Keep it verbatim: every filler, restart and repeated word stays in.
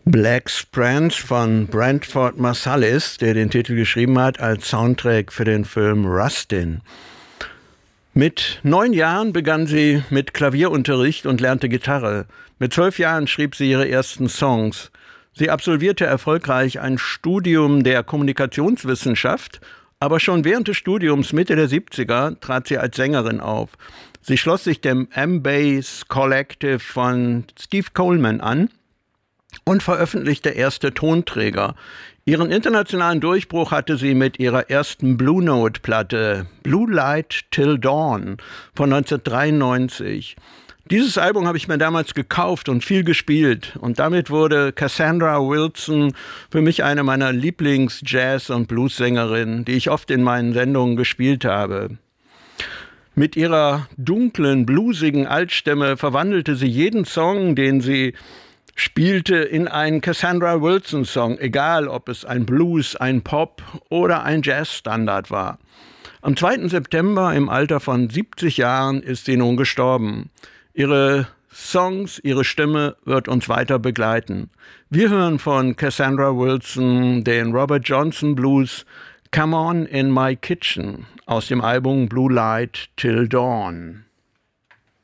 Black Sprance von Branford Marsalis, der den Titel geschrieben hat, als Soundtrack für den Film Rustin. Mit neun Jahren begann sie mit Klavierunterricht und lernte Gitarre. Mit zwölf Jahren schrieb sie ihre ersten Songs. Sie absolvierte erfolgreich ein Studium der Kommunikationswissenschaft, aber schon während des Studiums Mitte der siebziger trat sie als Sängerin auf. Sie schloss sich dem M-Bass Collective von Steve Coleman an und veröffentlichte erste Tonträger. Ihren internationalen Durchbruch hatte sie mit ihrer ersten Blue Note-Platte Blue Light Till Dawn von neunzehnhundertdreiundneunzig. Dieses Album habe ich mir damals gekauft und viel gespielt. Und damit wurde Cassandra Wilson für mich eine meiner Lieblings-Jazz- und Blues-Sängerinnen, die ich oft in meinen Sendungen gespielt habe. Mit ihrer dunklen, bluesigen Altstimme verwandelte sie jeden Song, den sie spielte, in einen Cassandra Wilson-Song, egal ob es ein Blues, ein Pop oder ein Jazz-Standard war. Am zweiten September im Alter von siebzig Jahren ist sie nun gestorben. Ihre Songs, ihre Stimme wird uns weiter begleiten. Wir hören von Cassandra Wilson den Robert Johnson Blues Come On in My Kitchen aus dem Album Blue Light Till Dawn.